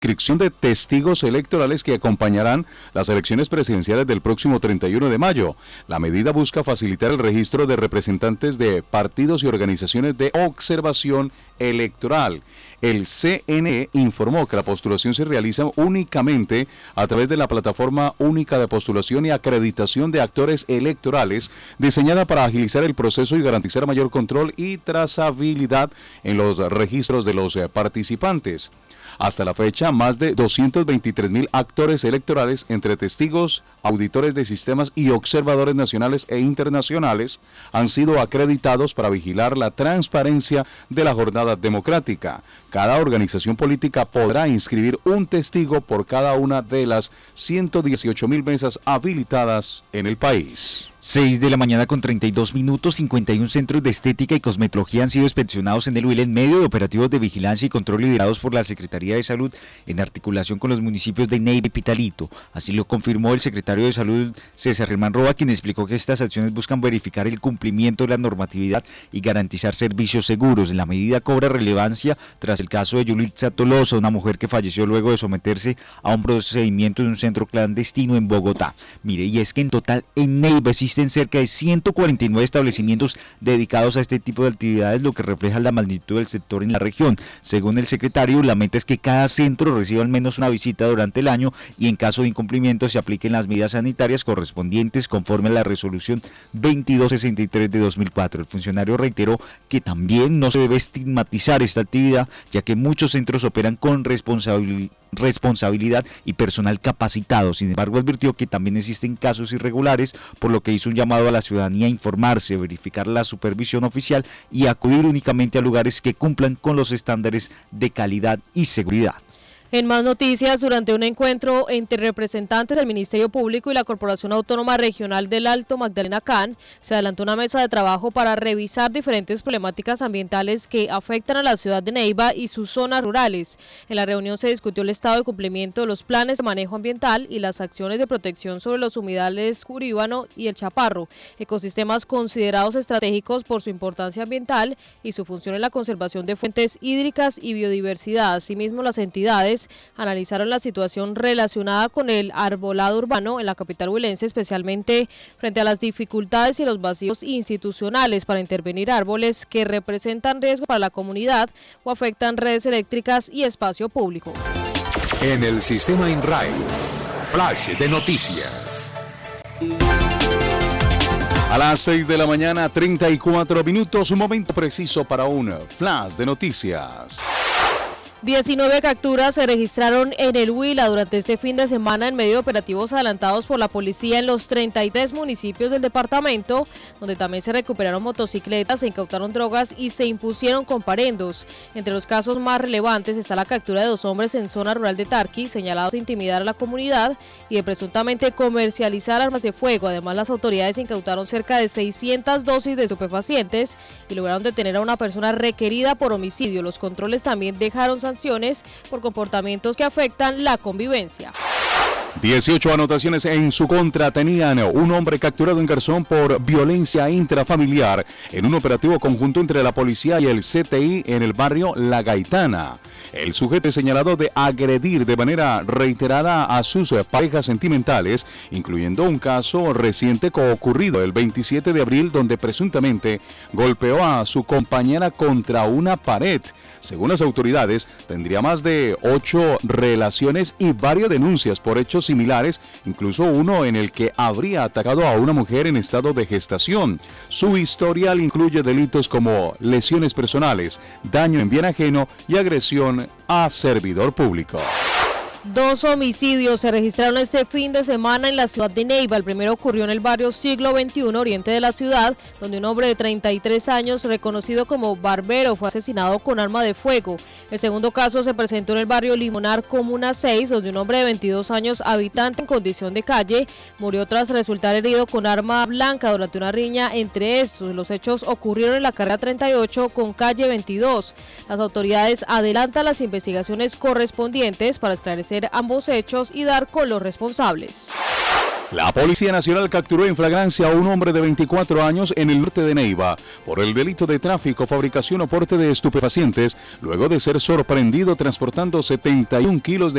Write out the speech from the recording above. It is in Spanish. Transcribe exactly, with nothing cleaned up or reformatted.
inscripción de testigos electorales que acompañarán las elecciones presidenciales del próximo treinta y uno de mayo. La medida busca facilitar el registro de representantes de partidos y organizaciones de observación electoral. El C N E informó que la postulación se realiza únicamente a través de la Plataforma Única de Postulación y Acreditación de Actores Electorales, diseñada para agilizar el proceso y garantizar mayor control y trazabilidad en los registros de los participantes. Hasta la fecha, más de doscientos veintitrés mil actores electorales entre testigos, auditores de sistemas y observadores nacionales e internacionales han sido acreditados para vigilar la transparencia de la jornada democrática. Cada organización política podrá inscribir un testigo por cada una de las ciento dieciocho mil mesas habilitadas en el país. seis de la mañana con treinta y dos minutos, cincuenta y uno centros de estética y cosmetología han sido inspeccionados en el Huila en medio de operativos de vigilancia y control liderados por la Secretaría de Salud en articulación con los municipios de Neiva y Pitalito. Así lo confirmó el secretario de Salud, César Germán Roa, quien explicó que estas acciones buscan verificar el cumplimiento de la normatividad y garantizar servicios seguros. La medida cobra relevancia tras el caso de Yulitza Tolosa, una mujer que falleció luego de someterse a un procedimiento en un centro clandestino en Bogotá. Mire, y es que en total en Neiva existen cerca de ciento cuarenta y nueve establecimientos dedicados a este tipo de actividades, lo que refleja la magnitud del sector en la región. Según el secretario, la meta es que cada centro reciba al menos una visita durante el año y en caso de incumplimiento se apliquen las medidas sanitarias correspondientes conforme a la resolución veintidós sesenta y tres de dos mil cuatro. El funcionario reiteró que también no se debe estigmatizar esta actividad, ya que muchos centros operan con responsabilidad responsabilidad y personal capacitado. Sin embargo, advirtió que también existen casos irregulares, por lo que hizo un llamado a la ciudadanía a informarse, verificar la supervisión oficial y acudir únicamente a lugares que cumplan con los estándares de calidad y seguridad. En más noticias, durante un encuentro entre representantes del Ministerio Público y la Corporación Autónoma Regional del Alto Magdalena Can, se adelantó una mesa de trabajo para revisar diferentes problemáticas ambientales que afectan a la ciudad de Neiva y sus zonas rurales. En la reunión se discutió el estado de cumplimiento de los planes de manejo ambiental y las acciones de protección sobre los humedales Curíbano y el Chaparro, ecosistemas considerados estratégicos por su importancia ambiental y su función en la conservación de fuentes hídricas y biodiversidad. Asimismo, las entidades analizaron la situación relacionada con el arbolado urbano en la capital huilense, especialmente frente a las dificultades y los vacíos institucionales para intervenir árboles que representan riesgo para la comunidad o afectan redes eléctricas y espacio público. En el sistema INRAE, flash de noticias. A las seis de la mañana, treinta y cuatro minutos, un momento preciso para un flash de noticias. diecinueve capturas se registraron en el Huila durante este fin de semana en medio de operativos adelantados por la policía en los treinta y tres municipios del departamento, donde también se recuperaron motocicletas, se incautaron drogas y se impusieron comparendos. Entre los casos más relevantes está la captura de dos hombres en zona rural de Tarqui, señalados de intimidar a la comunidad y de presuntamente comercializar armas de fuego. Además, las autoridades incautaron cerca de seiscientas dosis de estupefacientes y lograron detener a una persona requerida por homicidio. Los controles también dejaron sanciones por comportamientos que afectan la convivencia. dieciocho anotaciones en su contra tenían un hombre capturado en Garzón por violencia intrafamiliar en un operativo conjunto entre la policía y el C T I en el barrio La Gaitana. El sujeto es señalado de agredir de manera reiterada a sus parejas sentimentales, incluyendo un caso reciente ocurrido el veintisiete de abril, donde presuntamente golpeó a su compañera contra una pared. Según las autoridades, tendría más de ocho relaciones y varias denuncias por hechos similares, incluso uno en el que habría atacado a una mujer en estado de gestación. Su historial incluye delitos como lesiones personales, daño en bien ajeno y agresión a servidor público. Dos homicidios se registraron este fin de semana en la ciudad de Neiva. El primero ocurrió en el barrio Siglo veintiuno, oriente de la ciudad, donde un hombre de treinta y tres años, reconocido como Barbero, fue asesinado con arma de fuego. El segundo caso se presentó en el barrio Limonar, Comuna seis, donde un hombre de veintidós años, habitante en condición de calle, murió tras resultar herido con arma blanca durante una riña entre estos. Los hechos ocurrieron en la carrera treinta y ocho con calle veintidós. Las autoridades adelantan las investigaciones correspondientes para esclarecer ambos hechos y dar con los responsables. La Policía Nacional capturó en flagrancia a un hombre de veinticuatro años en el norte de Neiva por el delito de tráfico, fabricación o porte de estupefacientes, luego de ser sorprendido transportando setenta y un kilos de